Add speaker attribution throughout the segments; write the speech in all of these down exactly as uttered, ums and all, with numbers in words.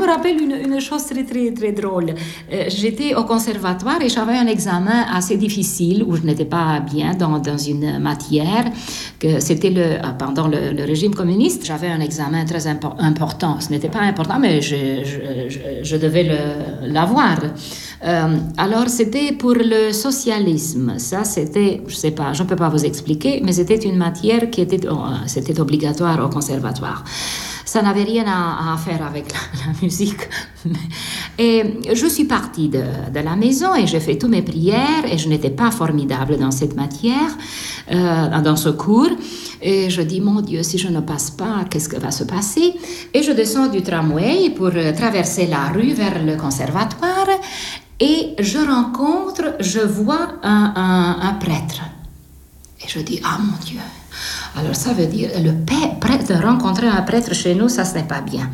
Speaker 1: me rappelle une, une chose très, très, très drôle. Euh, j'étais au conservatoire et j'avais un examen assez difficile où je n'étais pas bien dans, dans une matière. Que c'était le, pendant le, le régime communiste. J'avais un examen très impo- important. Ce n'était pas important, mais je, je, je, je devais le, l'avoir. Euh, alors, c'était pour le socialisme. Ça, c'était, je ne sais pas, je ne peux pas vous expliquer, mais c'était une matière qui était, oh, c'était obligatoire au conservatoire. Ça n'avait rien à, à faire avec la, la musique. Et je suis partie de, de la maison et j'ai fait toutes mes prières et je n'étais pas formidable dans cette matière, euh, dans ce cours. Et je dis, mon Dieu, si je ne passe pas, qu'est-ce qui va se passer? Et je descends du tramway pour traverser la rue vers le conservatoire et je rencontre, je vois un, un, un prêtre. Et je dis, ah mon Dieu. Alors ça veut dire, le prêtre, rencontrer un prêtre chez nous, ça ce n'est pas bien.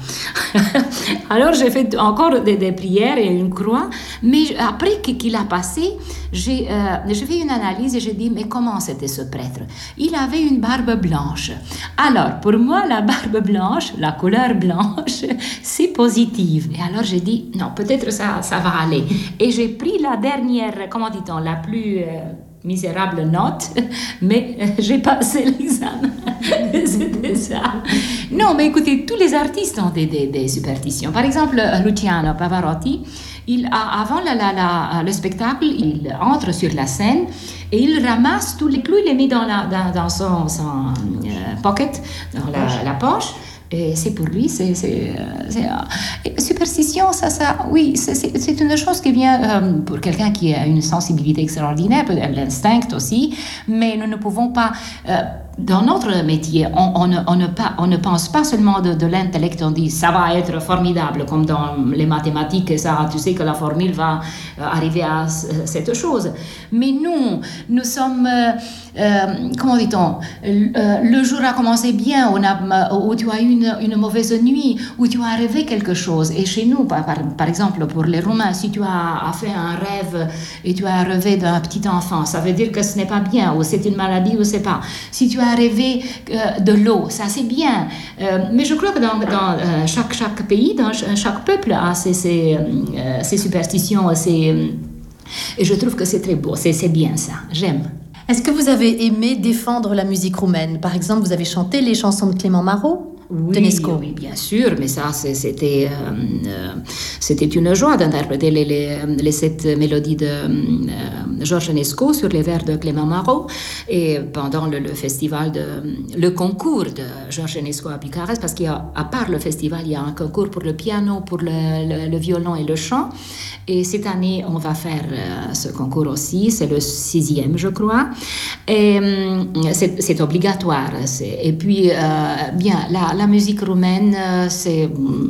Speaker 1: Alors j'ai fait encore des, des prières et une croix, mais après qu'il a passé, j'ai, euh, j'ai fait une analyse et j'ai dit, mais comment c'était ce prêtre? Il avait une barbe blanche. Alors pour moi, la barbe blanche, la couleur blanche, c'est positive. Et alors j'ai dit, non, peut-être ça, ça va aller. Et j'ai pris la dernière, comment dit-on, la plus... Euh, misérable note, mais euh, j'ai passé l'examen. C'était ça. Non, mais écoutez, tous les artistes ont des, des, des superstitions. Par exemple, Luciano Pavarotti, il a, avant la, la, la, le spectacle, il entre sur la scène et il ramasse tous les clous, il les met dans, la, dans, dans son, son euh, pocket, dans la, la poche. Et c'est pour lui, c'est, c'est, c'est euh, superstition, ça, ça, oui, c'est, c'est, c'est une chose qui vient euh, pour quelqu'un qui a une sensibilité extraordinaire, l'instinct aussi, mais nous ne pouvons pas, euh, dans notre métier, on, on, ne, on, ne pas, on ne pense pas seulement de, de l'intellect, on dit ça va être formidable, comme dans les mathématiques, et ça, tu sais que la formule va euh, arriver à cette chose. Mais nous, nous sommes, euh, euh, comment dit-on, euh, le jour a commencé bien, on a, où tu as eu une, une mauvaise nuit, où tu as rêvé quelque chose. Et chez nous, par, par exemple, pour les Roumains, si tu as, as fait un rêve et tu as rêvé d'un petit enfant, ça veut dire que ce n'est pas bien, ou c'est une maladie, ou c'est pas. Si tu as rêvé euh, de l'eau, ça c'est bien. Euh, mais je crois que dans, dans euh, chaque, chaque pays, dans chaque peuple a ses, ses, euh, ses superstitions, ses, et je trouve que c'est très beau, c'est, c'est bien ça, j'aime.
Speaker 2: Est-ce que vous avez aimé défendre la musique roumaine? Par exemple, vous avez chanté les chansons de Clément Marot?
Speaker 1: Oui,
Speaker 2: Tedesco.
Speaker 1: Oui, bien sûr, mais ça, c'est, c'était, euh, c'était une joie d'interpréter les, les, les sept mélodies de euh, Georges Enesco sur les vers de Clément Marot. Et pendant le, le festival, de, le concours de Georges Enesco à Bucarest, parce qu'à part le festival, il y a un concours pour le piano, pour le, le, le violon et le chant. Et cette année, on va faire euh, ce concours aussi, c'est le sixième, je crois. Et euh, c'est, c'est obligatoire. C'est, et puis, euh, bien, la, la musique roumaine, euh, c'est,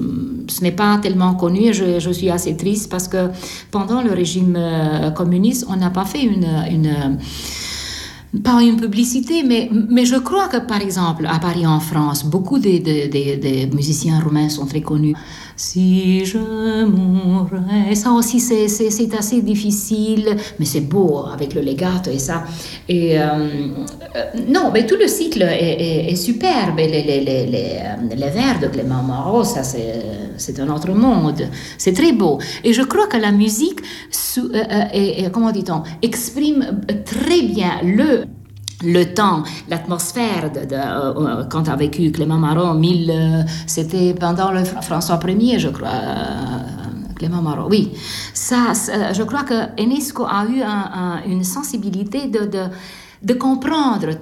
Speaker 1: ce n'est pas tellement connu. Je, je suis assez triste parce que pendant le régime euh, communiste, on n'a pas fait une... une pas une publicité, mais, mais je crois que, par exemple, à Paris, en France, beaucoup de, de, de, de musiciens roumains sont très connus. Si je mourrais, ça aussi, c'est, c'est, c'est assez difficile, mais c'est beau avec le legato et ça. Et, euh, euh, non, mais tout le cycle est, est, est superbe. Les, les, les, les, les vers de Clément Marot, ça, c'est, c'est un autre monde. C'est très beau. Et je crois que la musique, euh, est, est, comment dit-on, exprime très bien le le temps, l'atmosphère de, de, euh, quand a vécu Clément Marot, mille, euh, c'était pendant le François Premier, je crois, euh, Clément Marot, oui. Ça, ça, je crois que Enesco a eu un, un, une sensibilité de, de, de comprendre